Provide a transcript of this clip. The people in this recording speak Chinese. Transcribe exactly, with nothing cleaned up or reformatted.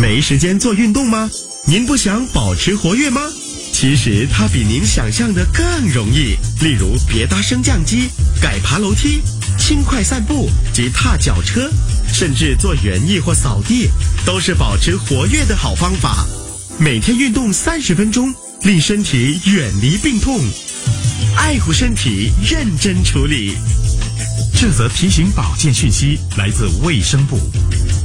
没时间做运动吗？您不想保持活跃吗？其实它比您想象的更容易。例如别搭升降机、改爬楼梯、轻快散步及踏脚车，甚至做园艺或扫地，都是保持活跃的好方法。每天运动三十分钟，令身体远离病痛，爱护身体，认真处理。 这则提醒保健讯息来自卫生部。